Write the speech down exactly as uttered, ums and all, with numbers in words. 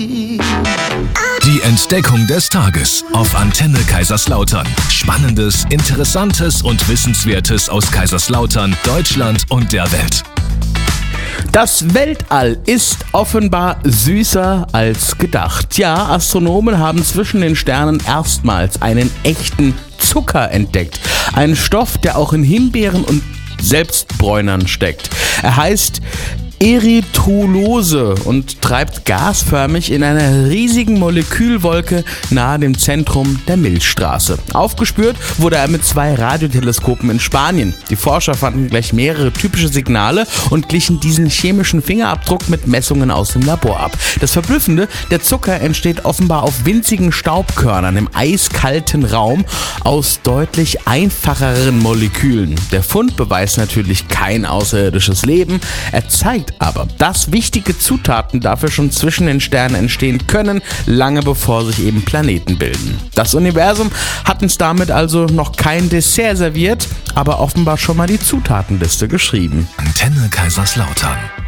Die Entdeckung des Tages auf Antenne Kaiserslautern. Spannendes, Interessantes und Wissenswertes aus Kaiserslautern, Deutschland und der Welt. Das Weltall ist offenbar süßer als gedacht. Ja, Astronomen haben zwischen den Sternen erstmals einen echten Zucker entdeckt. Einen Stoff, der auch in Himbeeren und Selbstbräunern steckt. Er heißt Erythrulose und treibt gasförmig in einer riesigen Molekülwolke nahe dem Zentrum der Milchstraße. Aufgespürt wurde er mit zwei Radioteleskopen in Spanien. Die Forscher fanden gleich mehrere typische Signale und glichen diesen chemischen Fingerabdruck mit Messungen aus dem Labor ab. Das Verblüffende, der Zucker entsteht offenbar auf winzigen Staubkörnern im eiskalten Raum aus deutlich einfacheren Molekülen. Der Fund beweist natürlich kein außerirdisches Leben, er zeigt aber, dass wichtige Zutaten dafür schon zwischen den Sternen entstehen können, lange bevor sich eben Planeten bilden. Das Universum hat uns damit also noch kein Dessert serviert, aber offenbar schon mal die Zutatenliste geschrieben. Antenne Kaiserslautern.